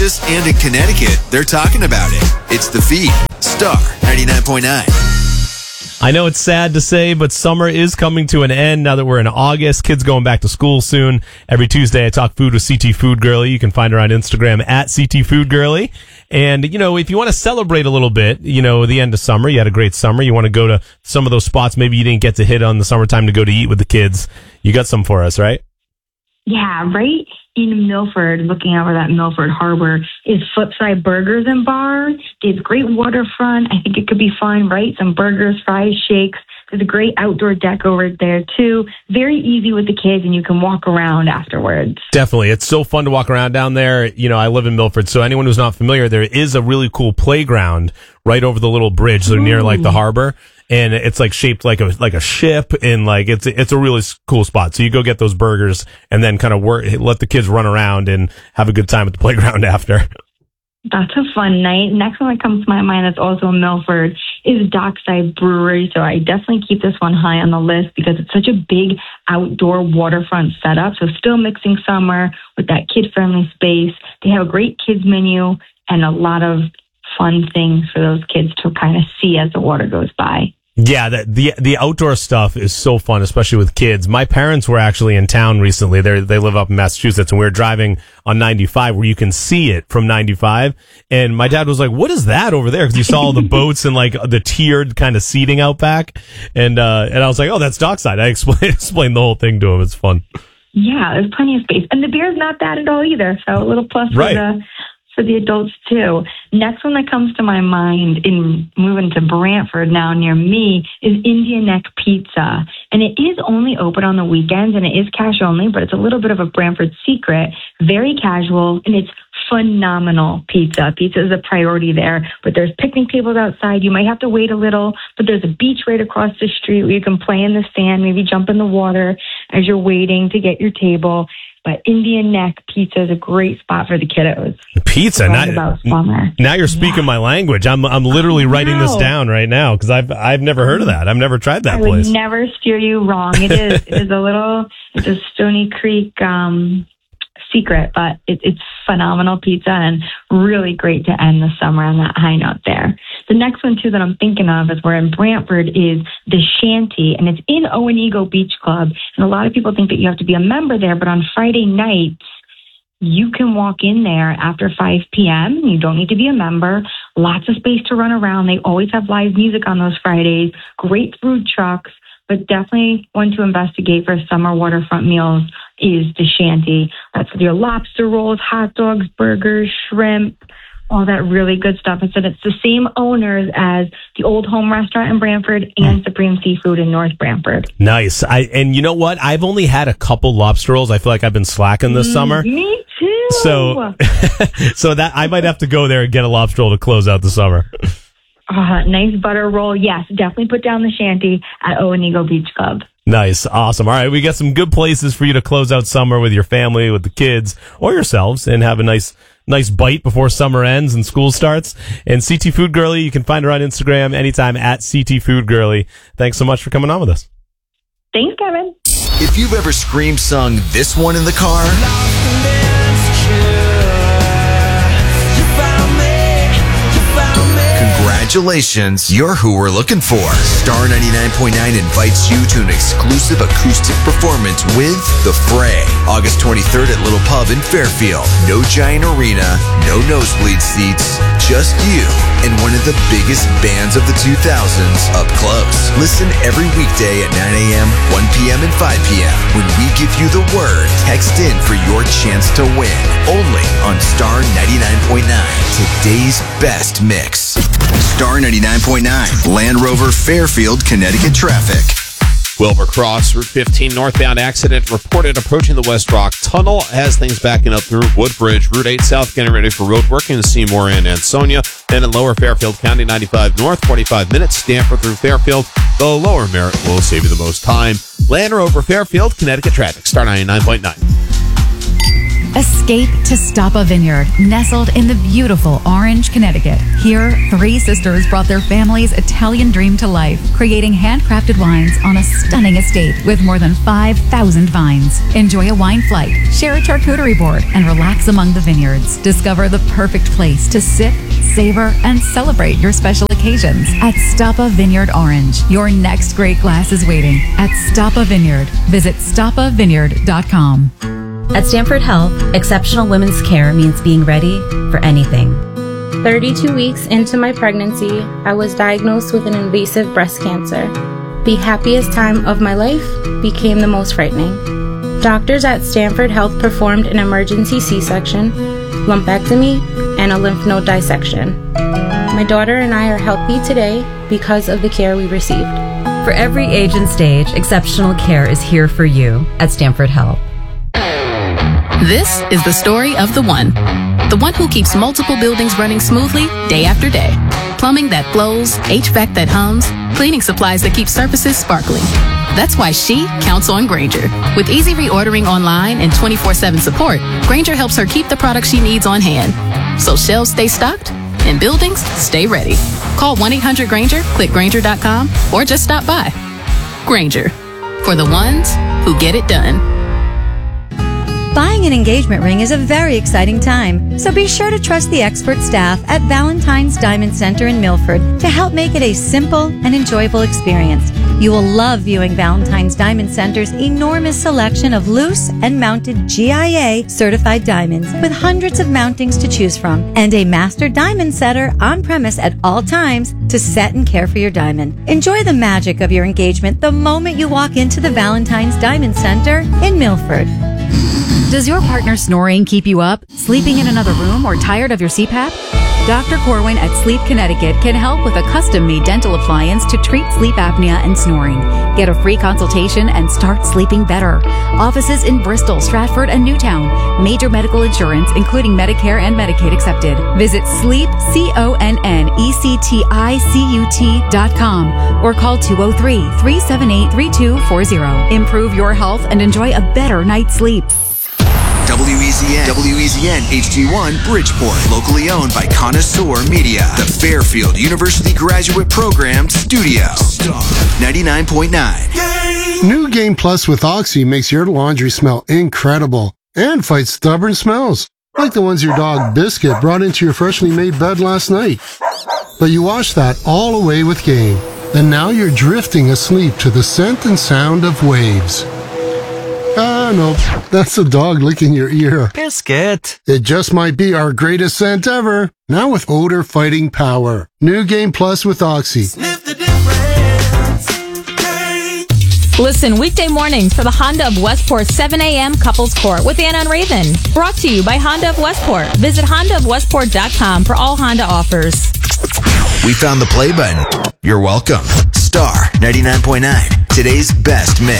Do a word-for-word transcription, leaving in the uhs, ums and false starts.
And in Connecticut, they're talking about it. It's The Feed, Star ninety-nine point nine. I know it's sad to say, but summer is coming to an end now that we're in August. Kids going back to school soon. Every Tuesday, I talk food with C T Food Girly. You can find her on Instagram at C T Food Girly. And, you know, if you want to celebrate a little bit, you know, the end of summer, you had a great summer. You want to go to some of those spots maybe you didn't get to hit on the summertime to go to eat with the kids. You got some for us, right? Yeah, right in Milford, looking over that Milford Harbor, is Flipside Burgers and Bar. It's great waterfront. I think it could be fun, right? Some burgers, fries, shakes. There's a great outdoor deck over there, too. Very easy with the kids, and you can walk around afterwards. Definitely. It's so fun to walk around down there. You know, I live in Milford, so anyone who's not familiar, there is a really cool playground right over the little bridge. They're near, like, the harbor. And it's like shaped like a like a ship, and like it's it's a really cool spot. So you go get those burgers and then kind of work, let the kids run around and have a good time at the playground after. That's a fun night. Next one that comes to my mind that's also in Milford is Dockside Brewery. So I definitely keep this one high on the list because it's such a big outdoor waterfront setup. So still mixing summer with that kid-friendly space. They have a great kids menu and a lot of fun things for those kids to kind of see as the water goes by. Yeah, the, the the outdoor stuff is so fun, especially with kids. My parents were actually in town recently. They they live up in Massachusetts, and we were driving on ninety-five where you can see it from ninety-five. And my dad was like, "What is that over there?" Because he saw all the boats and like the tiered kind of seating out back. And uh, and I was like, "Oh, that's Dockside." I explained explained the whole thing to him. It's fun. Yeah, there's plenty of space, and the beer's not bad at all either. So a little plus right. for the. For the adults, too. Next one that comes to my mind in moving to Brantford now near me is Indian Neck Pizza. And it is only open on the weekends, and it is cash only, but it's a little bit of a Brantford secret. Very casual, and it's phenomenal pizza. Pizza is a priority there, but there's picnic tables outside. You might have to wait a little, but there's a beach right across the street where you can play in the sand, maybe jump in the water as you're waiting to get your table. But Indian Neck Pizza is a great spot for the kiddos. Pizza, not about summer. Now you're speaking yeah. my language. I'm I'm literally writing this down right now because I've I've never heard of that. I've never tried that I place. I would never steer you wrong. It is it is a little it's a Stony Creek um, secret, but it, it's phenomenal pizza and really great to end the summer on that high note there. The next one, too, that I'm thinking of as we're in Brantford is the Shanty, and it's in Owenigo Beach Club. And a lot of people think that you have to be a member there, but on Friday nights, you can walk in there after five p.m. You don't need to be a member. Lots of space to run around. They always have live music on those Fridays. Great food trucks, but definitely one to investigate for summer waterfront meals is the Shanty. That's with your lobster rolls, hot dogs, burgers, shrimp, all that really good stuff. I said it's the same owners as the Old Home Restaurant in Brantford and Supreme Seafood in North Brantford. Nice. I and you know what? I've only had a couple lobster rolls. I feel like I've been slacking this mm, summer. Me too. So, so that I might have to go there and get a lobster roll to close out the summer. Uh, nice butter roll. Yes, definitely put down the Shanty at Owenigo Beach Club. Nice. Awesome. All right. We got some good places for you to close out summer with your family, with the kids, or yourselves, and have a nice nice bite before summer ends and school starts. And C T Food Girly, you can find her on Instagram anytime at C T Food Girly. Thanks so much for coming on with us. Thanks, Kevin. If you've ever scream sung this one in the car, congratulations, you're who we're looking for. Star ninety-nine point nine invites you to an exclusive acoustic performance with The Fray. August twenty-third at Little Pub in Fairfield. No giant arena, no nosebleed seats, just you and one of the biggest bands of the two thousands up close. Listen every weekday at nine a.m., one p.m., and five p.m. when we give you the word. Text in for your chance to win. Only on Star ninety-nine point nine. Today's best mix. Star ninety-nine point nine, Land Rover, Fairfield, Connecticut traffic. Wilbur Cross, Route fifteen northbound accident reported approaching the West Rock Tunnel. Has things backing up through Woodbridge. Route eight south getting ready for road work in Seymour and Ansonia. Then in Lower Fairfield County, ninety-five north, forty-five minutes. Stamford through Fairfield. The Lower Merritt will save you the most time. Land Rover, Fairfield, Connecticut traffic. Star ninety-nine point nine. Escape to Stoppa Vineyard, nestled in the beautiful Orange, Connecticut. Here, three sisters brought their family's Italian dream to life, creating handcrafted wines on a stunning estate with more than five thousand vines. Enjoy a wine flight, share a charcuterie board, and relax among the vineyards. Discover the perfect place to sip, savor, and celebrate your special occasions at Stoppa Vineyard Orange. Your next great glass is waiting at Stoppa Vineyard. Visit stoppa vineyard dot com. At Stanford Health, exceptional women's care means being ready for anything. thirty-two weeks into my pregnancy, I was diagnosed with an invasive breast cancer. The happiest time of my life became the most frightening. Doctors at Stanford Health performed an emergency C-section, lumpectomy, and a lymph node dissection. My daughter and I are healthy today because of the care we received. For every age and stage, exceptional care is here for you at Stanford Health. This is the story of the one. The one who keeps multiple buildings running smoothly day after day. Plumbing that flows, H V A C that hums, cleaning supplies that keep surfaces sparkling. That's why she counts on Grainger. With easy reordering online and twenty-four seven support, Grainger helps her keep the products she needs on hand. So shelves stay stocked and buildings stay ready. Call one eight hundred Grainger, click Grainger dot com, or just stop by. Grainger, for the ones who get it done. Buying an engagement ring is a very exciting time, so be sure to trust the expert staff at Valentine's Diamond Center in Milford to help make it a simple and enjoyable experience. You will love viewing Valentine's Diamond Center's enormous selection of loose and mounted G I A certified diamonds with hundreds of mountings to choose from and a master diamond setter on premise at all times to set and care for your diamond. Enjoy the magic of your engagement the moment you walk into the Valentine's Diamond Center in Milford. Does your partner snoring keep you up, sleeping in another room, or tired of your C PAP? Doctor Corwin at Sleep Connecticut can help with a custom-made dental appliance to treat sleep apnea and snoring. Get a free consultation and start sleeping better. Offices in Bristol, Stratford, and Newtown. Major medical insurance, including Medicare and Medicaid accepted. Visit sleep, C O N N E C T I C U T dot com or call two oh three, three seven eight, three two four oh. Improve your health and enjoy a better night's sleep. W E Z N, W E Z N H D one Bridgeport, locally owned by Connoisseur Media, the Fairfield University Graduate Program Studio. Star ninety-nine point nine. New Game Plus with Oxy makes your laundry smell incredible and fights stubborn smells, like the ones your dog Biscuit brought into your freshly made bed last night. But you wash that all away with Game, and now you're drifting asleep to the scent and sound of waves. Ah, no, that's a dog licking your ear. Biscuit. It just might be our greatest scent ever. Now with odor fighting power. New Game Plus with Oxy. Sniff the difference. Hey. Listen weekday mornings for the Honda of Westport seven a.m. Couples Court with Anna and Raven. Brought to you by Honda of Westport. Visit honda of westport dot com for all Honda offers. We found the play button. You're welcome. Star ninety-nine point nine. Today's best mix.